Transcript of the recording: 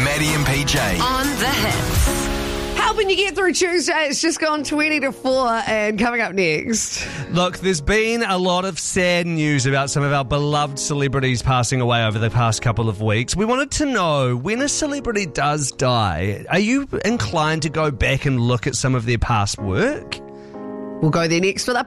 Maddie and PJ. On the hits. Helping you get through Tuesday. It's just gone 20 to 4 and coming up next. Look, there's been a lot of sad news about some of our beloved celebrities passing away over the past couple of weeks. We wanted to know, when a celebrity does die, are you inclined to go back and look at some of their past work? We'll go there next with our